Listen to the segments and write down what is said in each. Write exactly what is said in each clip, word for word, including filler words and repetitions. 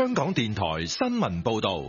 香港電台新聞報道。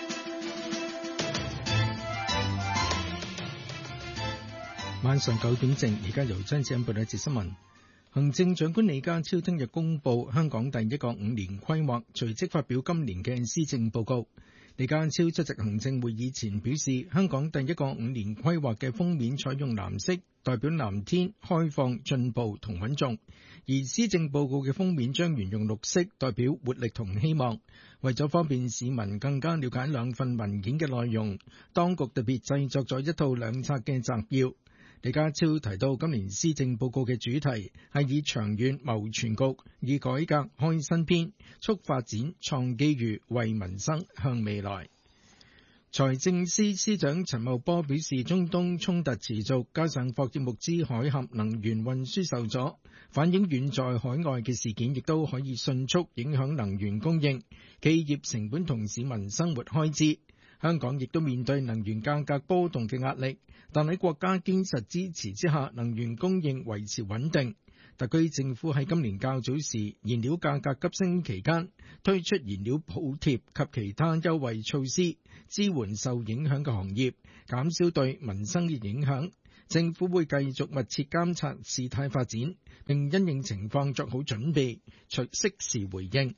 晚上九點正，而家由張子欣報道一節新聞。行政長官李家超聽日公布香港第一個五年規劃，隨即發表今年嘅施政報告。李家超出席行政會議前表示，香港第一個五年規劃嘅封面採用藍色，代表藍天、開放、進步同穩重；而施政報告嘅封面將沿用綠色，代表活力同希望。為咗方便市民更加了解兩份文件嘅內容，當局特別製作咗一套兩冊嘅摘要。李家超提到，今年施政報告嘅主題係以長遠謀全局，以改革開新篇，促發展創機遇，為民生向未來。財政司司長陳茂波表示，中東衝突持續，加上霍爾木茲海峽能源運輸受阻，反映遠在海外嘅事件亦都可以迅速影響能源供應、企業成本同市民生活開支。香港亦都面對能源價格波動嘅壓力，但喺國家堅實支持之下，能源供應維持穩定。特區政府喺今年較早時燃料價格急升期間，推出燃料補貼及其他優惠措施，支援受影響嘅行業，減少對民生嘅影響。政府會繼續密切監察事態發展，並因應情況作好準備，隨適時回應。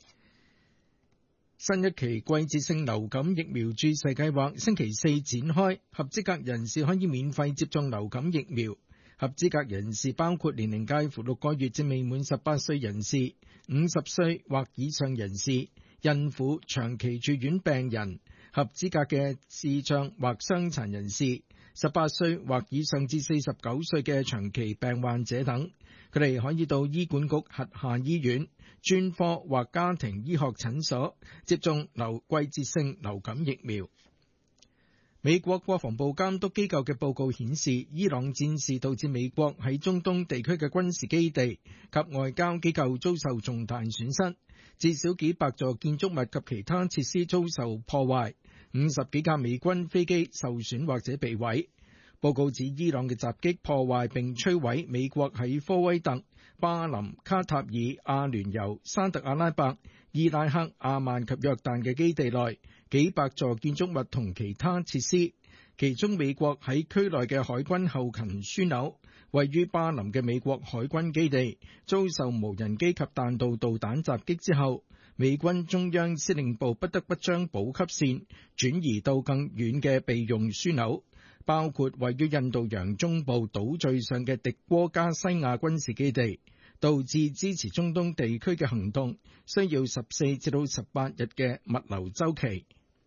新一期季節性流感疫苗注射計劃星期四展開，合資格人士可以免費接種流感疫苗。合資格人士包括年齡介乎六個月至未滿十八歲人士、五十歲或以上人士、孕婦、長期住院病人、合資格嘅視障或傷殘人士、十八歲或以上至四十九歲嘅長期病患者等。佢哋可以到醫管局轄下醫院、專科或家庭醫學診所接種流季節性流感疫苗。美國國防部監督機構嘅報告顯示，伊朗戰事導致美國喺中東地區嘅軍事基地及外交機構遭受重大損失，至少幾百座建築物及其他設施遭受破壞，五十幾架美軍飛機受損或者被毀。報告指伊朗嘅襲擊破壞並摧毀美國喺科威特、巴林、卡塔爾、阿聯酋、沙特阿拉伯、伊拉克、阿曼及約旦嘅基地內幾百座建築物同其他設施，其中美國喺區內嘅海軍後勤樞紐，位於巴林嘅美國海軍基地遭受無人機及彈道導彈襲擊之後，美軍中央司令部不得不將補給線轉移到更遠嘅備用樞紐，包括位於印度洋中部島嶼上嘅迪戈加西亞軍事基地，導致支持中東地區嘅行動需要十四至到十八日嘅物流週期。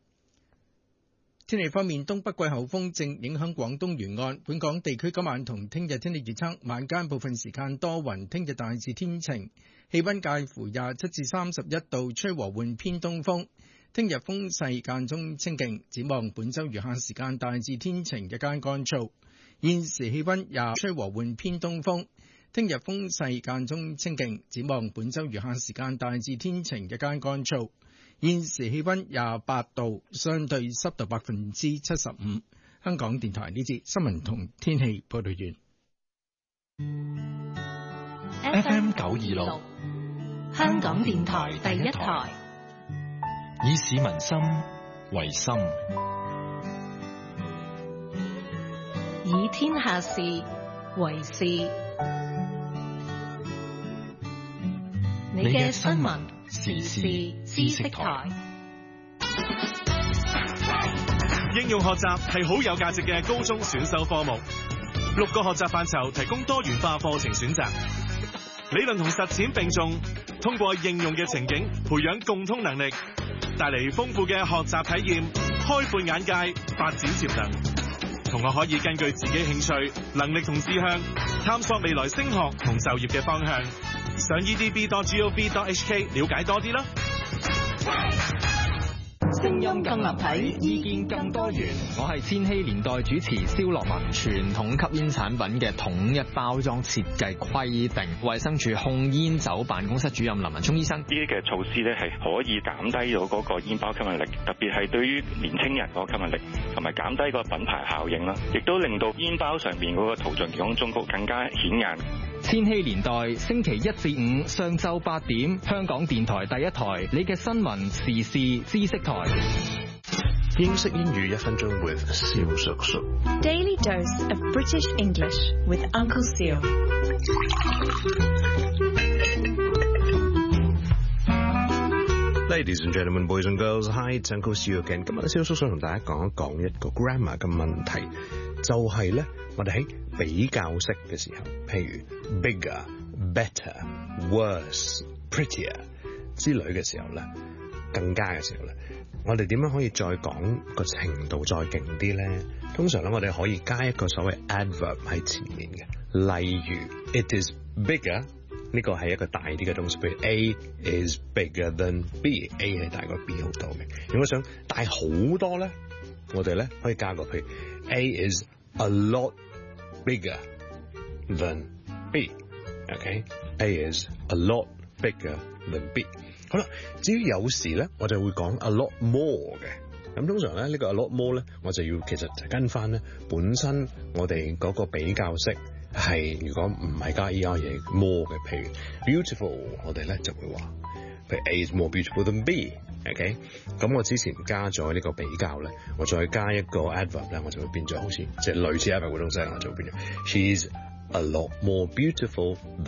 天氣方面，東北季候風正影響廣東沿岸，本港地區今晚同聽日天氣預測，晚間部分時間多雲，聽日大致天晴，氣溫介乎廿七至三十一度，吹和緩偏東風。聽日風勢間中清勁，展望本週餘下時間大致天晴，日間乾燥。現時氣溫廿，吹和緩偏東風。聽日風勢間中清勁，展望本週餘下時間大致天晴，日間乾燥。現時氣溫廿八度，相對濕度百分之七十五。香港電台呢節新聞同天氣報道完。 F M 九二六， 香港電台第一台， 以市民心為心， 以天下事為事。你嘅新聞時事知識台。 應用學習係好有價值嘅高中選修科目，六個學習範疇提供多元化課程選擇，理論同實踐並重，通過應用嘅情景培養共通能力，帶嚟豐富嘅學習體驗，開闊眼界，發展潛能。同學可以根據自己興趣、能力同志向，探索未來升學同就業嘅方向。上 e d b dot gov dot h k 了解多啲啦。 聲音更立體，意見更多元。我係千禧年代主持蕭樂文。傳統吸煙產品嘅統一包裝設計規定，衛生署控煙酒辦公室主任林文聰醫生， 呢啲嘅措施咧係可以減低咗嗰個煙包吸引力，特別係對於年輕人嗰個吸引力，同埋減低個品牌效應啦，亦都令到煙包上面嗰個圖像健康忠告更加顯眼。 千禧年代星期一至五上晝八點，香港電台第一台，你嘅新聞時事知識台。 英式英語一分鐘 with 蕭叔叔。 Daily dose of British English with Uncle Seal. Ladies and gentlemen, boys and girls, hi, it's Uncle Seal again. 今日咧，蕭叔叔同大家講一講一個 grammar 嘅問題，就係咧，我哋喺比較式嘅時候，譬如 bigger, better, worse, prettier 之類嘅時候咧，更加嘅時候咧，我哋點樣可以再講個程度再勁啲咧？通常咧，我哋可以加一個所謂 adverb 喺前面嘅，例如 it is bigger。呢個係一個大啲嘅東西，譬如 A is bigger than B，A 係大過 B 好多嘅。如果想大好多咧，我哋咧可以加個譬如 A is a lot bigger than B，OK？A is a lot bigger than B。好啦，至於有時咧，我就會講 a lot more 嘅。咁通常咧，呢個 a lot more 咧，我就要其實就跟翻咧本身我哋嗰個比較式。係如果唔係加 er 嘢 more 嘅，譬如 beautiful， 我哋咧就會話，譬如 A is more beautiful than B，OK？ 咁我之前加咗呢個比較咧，我再加一個 adverb 咧，我就會變咗好似即係類似 adverb 嗰種聲，我就會變咗 She's a lot more beautiful